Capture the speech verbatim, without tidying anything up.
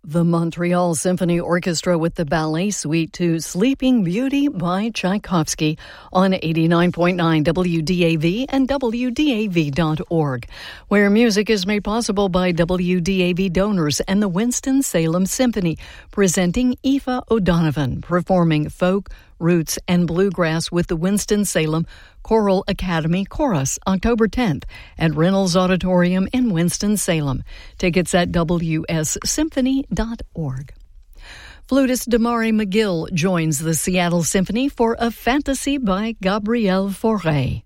The Montreal Symphony Orchestra with the ballet suite to Sleeping Beauty by Tchaikovsky on eighty-nine point nine W D A V and W D A V dot org, where music is made possible by W D A V donors and the Winston-Salem Symphony, presenting Aoife O'Donovan, performing folk, roots, and bluegrass with the Winston-Salem Choral Academy Chorus, October tenth at Reynolds Auditorium in Winston-Salem. Tickets at W S symphony dot org. Flutist Damari McGill joins the Seattle Symphony for A Fantasy by Gabrielle Fauré.